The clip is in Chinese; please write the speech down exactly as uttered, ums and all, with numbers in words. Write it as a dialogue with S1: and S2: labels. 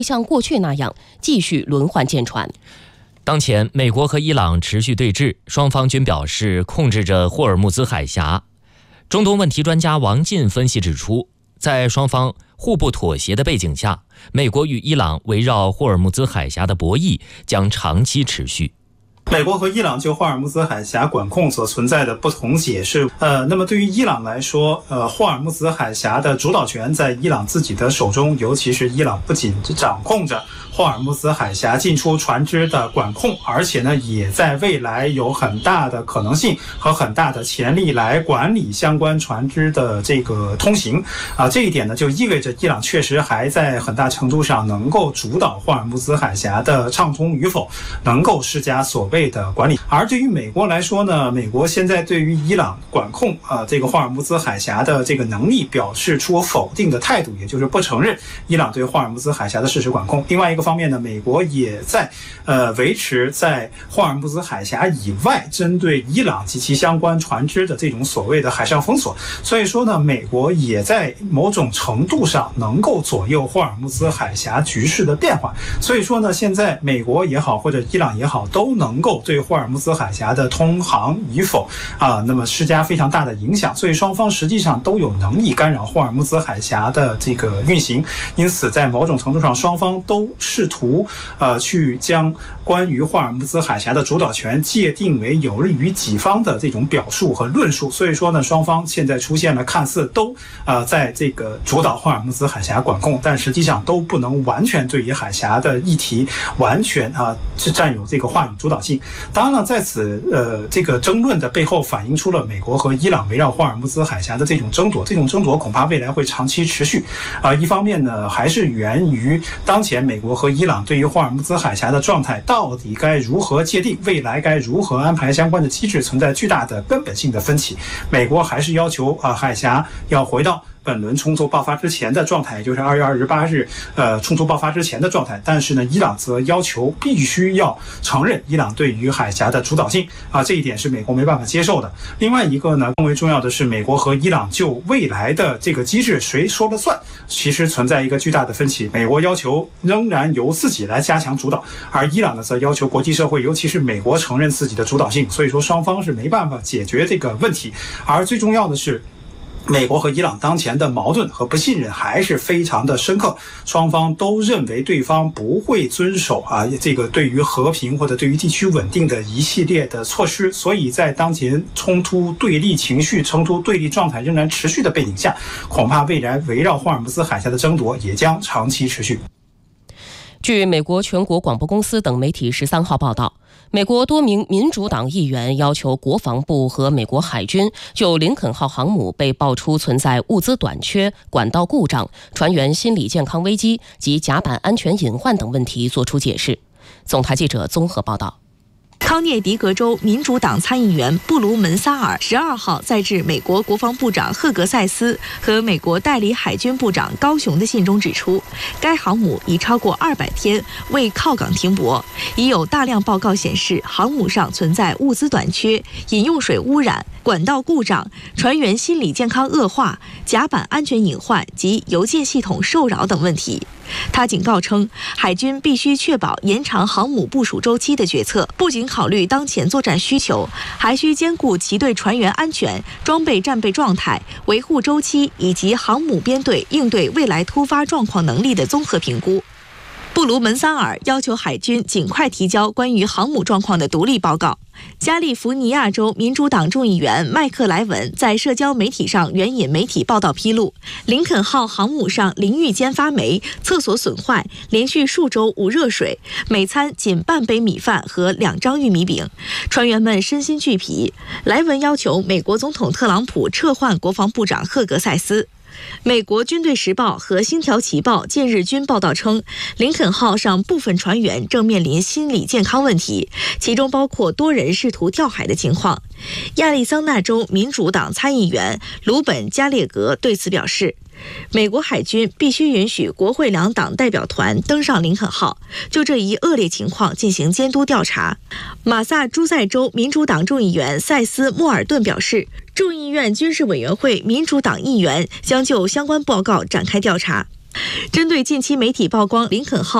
S1: 像过去那样继续轮换舰船。
S2: 当前，美国和伊朗持续对峙，双方均表示控制着霍尔木兹海峡。中东问题专家王进分析指出，在双方互不妥协的背景下，美国与伊朗围绕霍尔木兹海峡的博弈将长期持续。
S3: 美国和伊朗就霍尔木兹海峡管控所存在的不同解释，呃，那么对于伊朗来说，呃，霍尔木兹海峡的主导权在伊朗自己的手中，尤其是伊朗不仅掌控着霍尔木兹海峡进出船只的管控，而且呢，也在未来有很大的可能性和很大的潜力来管理相关船只的这个通行啊。这一点呢，就意味着伊朗确实还在很大程度上能够主导霍尔木兹海峡的畅通与否，能够施加所谓的管理。而对于美国来说呢，美国现在对于伊朗管控啊这个霍尔木兹海峡的这个能力表示出否定的态度，也就是不承认伊朗对霍尔木兹海峡的事实管控。另外一个方面呢，美国也在呃维持在霍尔木兹海峡以外针对伊朗及其相关船只的这种所谓的海上封锁。所以说呢，美国也在某种程度上能够左右霍尔木兹海峡局势的变化。所以说呢，现在美国也好或者伊朗也好，都能够对霍尔木兹海峡的通航与否啊，那么施加非常大的影响。所以双方实际上都有能力干扰霍尔木兹海峡的这个运行。因此，在某种程度上，双方都试图呃去将关于霍尔木兹海峡的主导权界定为有利于己方的这种表述和论述。所以说呢，双方现在出现了看似都呃在这个主导霍尔木兹海峡管控，但实际上都不能完全对于海峡的议题完全啊是占有这个话语主导性。当然了，在此呃这个争论的背后反映出了美国和伊朗围绕霍尔木兹海峡的这种争夺，这种争夺恐怕未来会长期持续。啊、呃，一方面呢，还是源于当前美国和伊朗对于霍尔木兹海峡的状态到底该如何界定，未来该如何安排相关的机制，存在巨大的根本性的分歧。美国还是要求啊、呃、海峡要回到本轮冲突爆发之前的状态，也就是二月二十八日，呃，冲突爆发之前的状态。但是呢，伊朗则要求必须要承认伊朗对于海峡的主导性啊，这一点是美国没办法接受的。另外一个呢，更为重要的是，美国和伊朗就未来的这个机制谁说了算，其实存在一个巨大的分歧。美国要求仍然由自己来加强主导，而伊朗呢，则要求国际社会，尤其是美国承认自己的主导性。所以说，双方是没办法解决这个问题。而最重要的是，美国和伊朗当前的矛盾和不信任还是非常的深刻，双方都认为对方不会遵守啊这个对于和平或者对于地区稳定的一系列的措施，所以在当前冲突对立情绪、冲突对立状态仍然持续的背景下，恐怕未来围绕霍尔木兹海峡的争夺也将长期持续。
S1: 据美国全国广播公司等媒体十三号报道，美国多名民主党议员要求国防部和美国海军就林肯号航母被爆出存在物资短缺、管道故障、船员心理健康危机及甲板安全隐患等问题作出解释。总台记者综合报道。
S4: 康涅狄格州民主党参议员布卢门萨尔十二号在致美国国防部长赫格塞斯和美国代理海军部长高雄的信中指出，该航母已超过二百天未靠港停泊，已有大量报告显示航母上存在物资短缺、饮用水污染、管道故障、船员心理健康恶化、甲板安全隐患及邮件系统受扰等问题。他警告称，海军必须确保延长航母部署周期的决策，不仅考虑当前作战需求，还需兼顾其对船员安全、装备战备状态、维护周期以及航母编队应对未来突发状况能力的综合评估。布卢门萨尔要求海军尽快提交关于航母状况的独立报告。加利福尼亚州民主党众议员麦克莱文在社交媒体上援引媒体报道披露，林肯号航母上淋浴间发霉、厕所损坏，连续数周无热水，每餐仅半杯米饭和两张玉米饼，船员们身心俱疲。莱文要求美国总统特朗普撤换国防部长赫格塞斯。美国军队时报和星条旗报近日均报道称，林肯号上部分船员正面临心理健康问题，其中包括多人试图跳海的情况。亚利桑那州民主党参议员鲁本·加列格对此表示，美国海军必须允许国会两党代表团登上林肯号，就这一恶劣情况进行监督调查。马萨诸塞州民主党众议员塞斯·莫尔顿表示，众议院军事委员会民主党议员将就相关报告展开调查。 针对近期媒体曝光林肯号